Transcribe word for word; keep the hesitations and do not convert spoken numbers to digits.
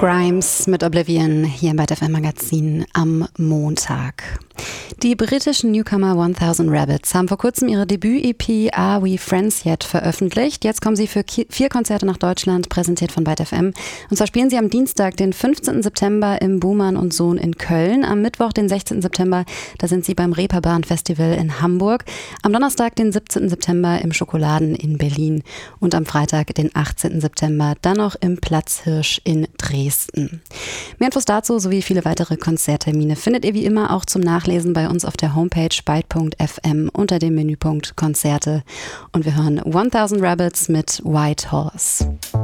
Grimes mit Oblivion hier im Byte F M Magazin am Montag. Die britischen Newcomer tausend Rabbits haben vor kurzem ihre Debüt-E P Are We Friends Yet veröffentlicht. Jetzt kommen sie für vier Konzerte nach Deutschland, präsentiert von Byte F M. Und zwar spielen sie am Dienstag, den fünfzehnten September im Buhmann und Sohn in Köln. Am Mittwoch, den sechzehnten September, da sind sie beim Reeperbahn Festival in Hamburg. Am Donnerstag, den siebzehnten September im Schokoladen in Berlin. Und am Freitag, den achtzehnten September, dann noch im Platzhirsch in Dresden. Mehr Infos dazu sowie viele weitere Konzerttermine findet ihr wie immer auch zum Nachlesen bei uns auf der Homepage byte punkt f m unter dem Menüpunkt Konzerte. Und wir hören tausend Rabbits mit White Horse.